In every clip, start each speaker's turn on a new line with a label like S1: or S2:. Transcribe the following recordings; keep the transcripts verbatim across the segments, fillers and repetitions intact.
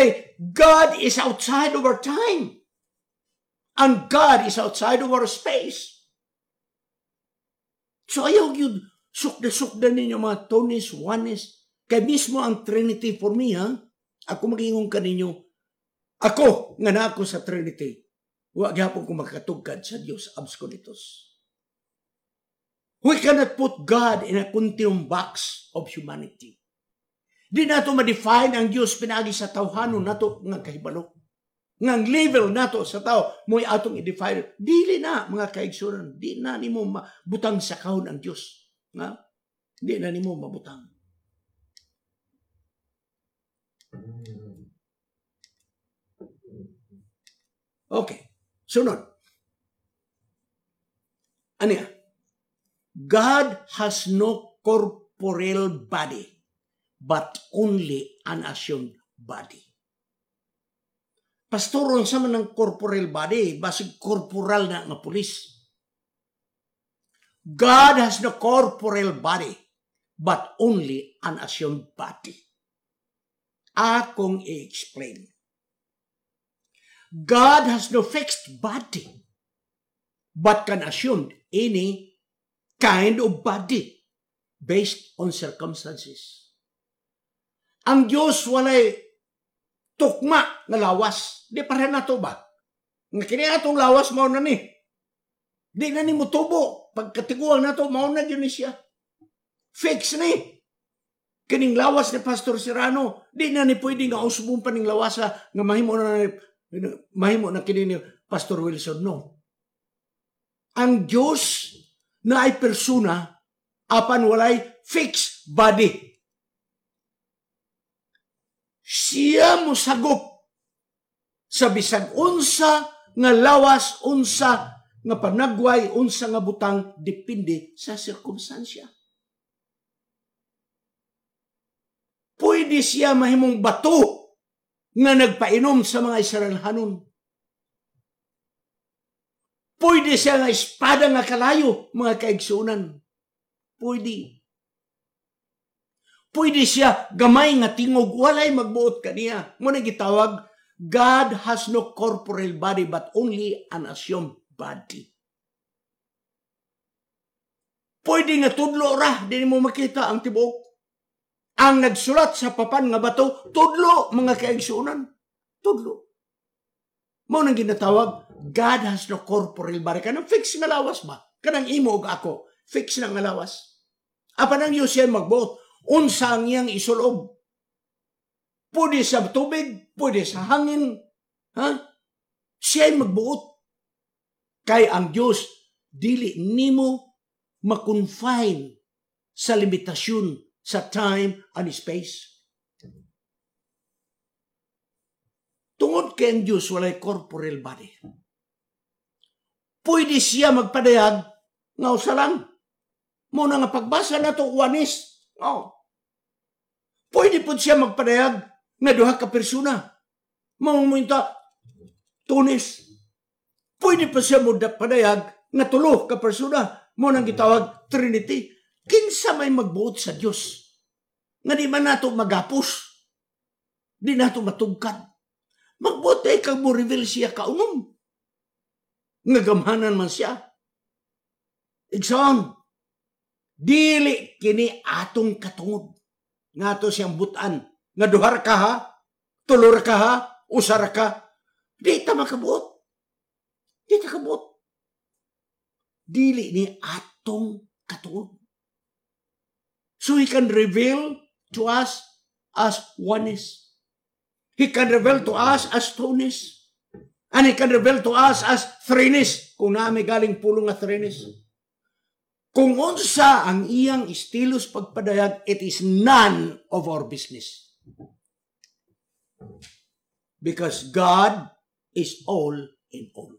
S1: Kay God is outside of our time. And God is outside of our space. So ayaw yun, sukda-sukda ninyo mga Tonis, Juanes, kay mismo ang Trinity for me, ha? Ako mag-ingong ka ninyo, ako, nga na ako sa Trinity, huwag hapon ko makatugkad sa Diyos absconitus. We cannot put God in a continuum box of humanity. Di nato ma-define ang Diyos pinagi sa tawhanon nato nga kahibalo. Nga level nato sa tao, mo'y atong i-define. Dili na, mga kaigsunan, di na ni mo mabutang sa kahon ang Diyos. Nga? Di na ni mo mabutang. Okay. Sunod. Ano yan? God has no corporeal body, but only an assumed body. Pastoron sa man ng corporeal body, basig corporal na nga pulis. God has no corporeal body, but only an assumed body. Akong i-explain. God has no fixed body, but can assume any kind of body based on circumstances. Ang Diyos walay tukma nga lawas. Di pareha na to ba? Nga kini atong lawas mao na ni. Di na ni mo tubo. Pagkatiguang na to, mao na yun siya. Fix ni. Kining lawas ni Pastor Serrano, di na ni pwede nga usbong pa ning lawasa nga mahimo na mahimo na kini ni Pastor Wilson. No. Ang Diyos na ay persona apan walay fixed body. Siya mo sagop sa bisag unsa nga lawas, unsa nga panagway, unsa nga butang, depende sa sirkumstansya. Pwede siya mahimong bato nga nagpainom sa mga Israelhanon. Pwede siya nga espada nga kalayo, mga kaigsunan. Pwede. Pwede siya gamay nga tingog, walay magbuot kaniya. Muna gitawag, God has no corporeal body but only an assumed body. Pwede nga tudlo ra, di mo makita ang tibuok. Ang nagsulat sa papan nga bato, tudlo, mga kaigsunan. Tudlo. Mo nang ginatawag, God has no corporeal body. Kanang fix nga lawas ba? Kanang imo og ako, fix na nga lawas. Apa nang Diyos siya magbuot, unsa ang iyang isulob. Pwede sa tubig, pwede sa hangin. Ha? Siya magbuot. Kay ang Diyos, dili nimo makonfine sa limitasyon sa time and space. Tungod kay ang Diyos walay corporeal body. Pwede siya magpadayag nga usa lang. Muna nga pagbasa na ito, Juanes. Oh. Pwede po siya magpadayag nga duha ka persona. Mamunta, Tunis. Pwede pa siya magpadayag nga tulo ka persona. Muna gitawag Trinity. Kinsa may magbuot sa Diyos. Nga di man nato magapos. Di nato matugkad. Magbuot ay kang mo reveal siya kaunom. Nga gamhanan man siya. Igsoon. Dili kini atong katungod. Nga to siyang butan. Nga duhar ka ha, tulor ka ha, usar ka. Di ta makabuot. Di ta kabuot. Dili ni atong katungod. So he can reveal to us as oneness. He can reveal to us as two-ness. And he can reveal to us as threeness. Kung naami galing pulong nga threeness. Kung unsa ang iyang estilos pagpadayag, it is none of our business. Because God is all in all.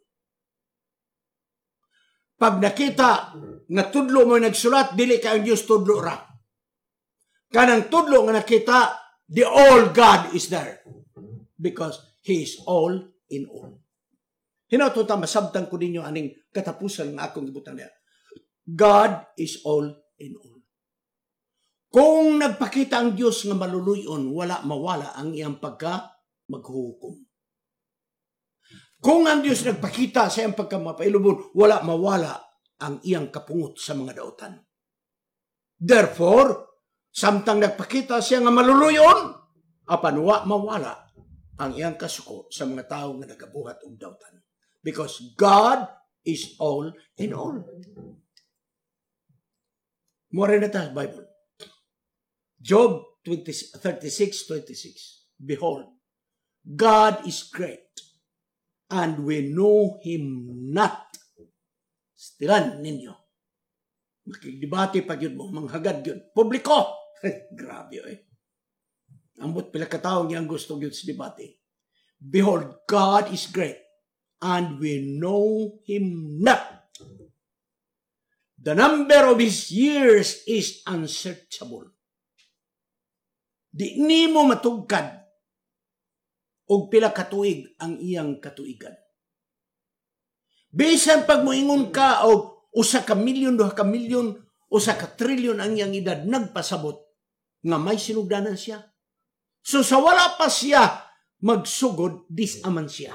S1: Pag nakita nga tudlo mo nagsulat, dili ka ang Diyos tudlo ra. Kanang tudlo nga nakita, the all God is there. Because He is all in all. Hinauto ta, masabtan ko ninyo aning katapusan ng akong gibutan niya. God is all in all. Kung nagpakita ang Diyos nga maluluyon, wala mawala ang iyang pagka maghuhukom. Kung ang Diyos nagpakita sa iyang pagkamapailubon, wala mawala ang iyang kapungot sa mga dautan. Therefore, samtang nagpakita siya nga maluluyon, apan wa mawala ang iyang kasuko sa mga tao nga nagabuhat og dautan. Because God is all in all. More na ta Bible. Job thirty-six twenty-six. Behold, God is great, and we know Him not. Stilan ninyo. Makikidebate pag yun mo, manghagad yun. Publiko! Grabe eh. Ambot pila kataong yang gusto yun sa debate. Behold, God is great, and we know Him not. The number of His years is unsearchable. Di ni mo matugkad og pila katuig ang iyang katuigan. Bisan pag moingon ka og usa ka milyon, duha ka milyon, usa ka trilyon ang iyang edad, nagpasabot nga may sinugdanan siya. So sa wala pa siya magsugod, disaman siya.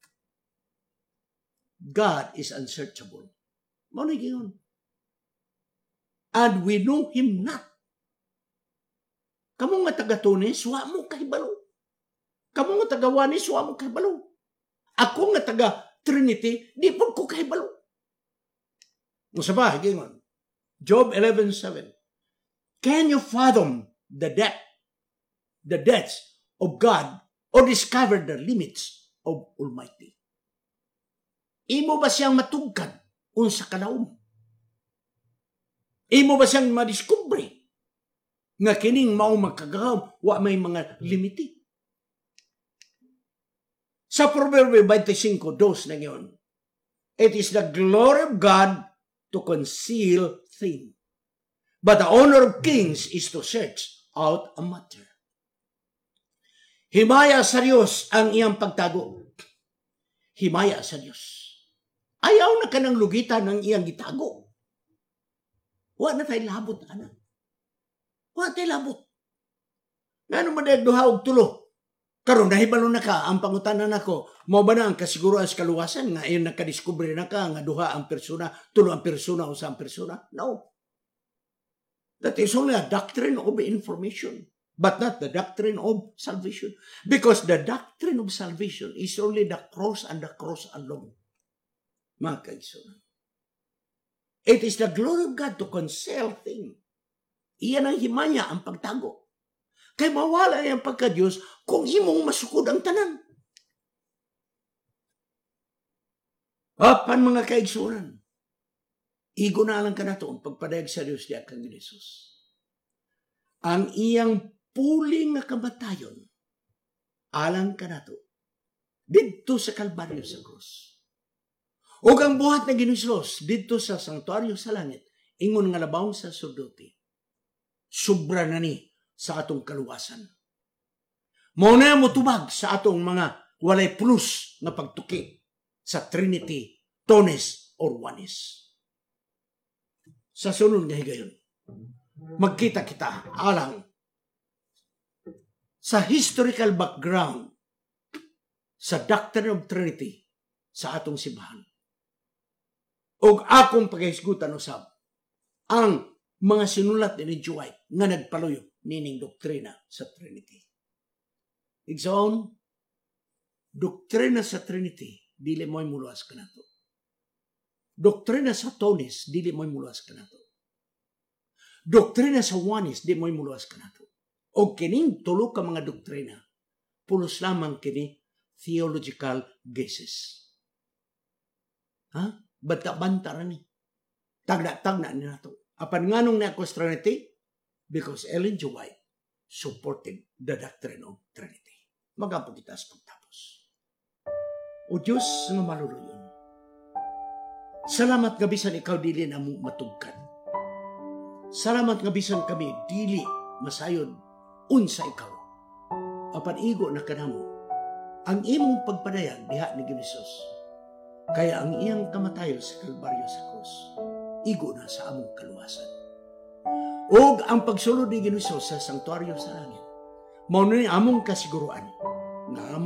S1: God is unsearchable. Mao ni giyon. And we know Him not. Kamu nga taga-Tunis, wa mo kahibalo. Kamu nga taga-Wanis, wa mo kahibalo. Ako nga taga-Trinity, di po ko kahibalo. Musabah, gingon. Job eleven seven. Can you fathom the depth, the depths of God, or discover the limits of Almighty? Imo ba siyang matugkad unsa kalaom? Imo ba siyang madiskubre nga kining mao magkagahom, wa may mga limiti? Sa Proverbio twenty-five two na ngayon, it is the glory of God to conceal things, but the honor of kings is to search out a matter. Himaya sa Diyos ang iyang pagtago. Himaya sa Diyos. Ayaw na ka ng lugitan ng iyang gitago. Wa na tayo labot, anak. Wa tayo labot. Nga naman na duha og tulo. Karon nahibalo na ka, ang pangutanan nako, mao ba na ang kasiguruan sa kaluwasan nga ayon nakadiskubre na ka nga duha ang persona, tulo ang persona o sa ang persona? No. That is only a doctrine of information, but not the doctrine of salvation. Because the doctrine of salvation is only the cross and the cross alone. Mga kaigsoon. It is the glory of God to conceal things. Iyan ang himaya, ang pagtago. Kaya mawala yung pagka-Diyos kung imong masukod ang tanan. Apan mga kaigsunan, igo na lang ka na ito ang pagpadayag sa Diyos di akang Jesus. Ang iyang puling nga kamatayon, alang ka na ito, dito sa Kalbaryo sa krus. O ang buhat na Ginoos dito sa sanktuaryo sa langit, ingon nga labaw sa sordoti, sobra na ni sa atong kaluwasan. Mao na mo tubag sa atong mga walay plus na pagtuki sa Trinity, Tones, or Oneness. Sa sunod nga higayon, magkita kita alang sa historical background sa Doctrine of Trinity sa atong simbahan. O akong paghisgutan usab ang mga sinulat ni G. White nga nagpaluyo nining doktrina sa Trinity. Igsoon, doktrina sa Trinity, dili mo'y muluwas ka na to. Doktrina sa Tones, dili mo'y muluwas ka na to. Doktrina sa Oneness, di mo'y muluwas ka na to. O kining tulo ka mga doktrina, pulos lamang kini theological guesses. Ha? Banta-banta rin eh. Tagna-tagna ni na to. Apan nga nung na-across Trinity? Because Ellen G. White supported the doctrine of Trinity. Magapo kita sa pagtapos. O Diyos nga maluluyon, salamat nga bisan ikaw dili na mo matugkad. Salamat nga bisan kami dili masayod unsa ikaw. Apan igo na kanamo ang imong pagpadayag diha ni Ginoos. Kaya ang iyang kamatayo sa Kalbaryo sa krus, igo na sa among kaluwasan. O ang pagsulod ni Ginoos sa sanktuaryo sa langit, mao ni among kasiguruan nga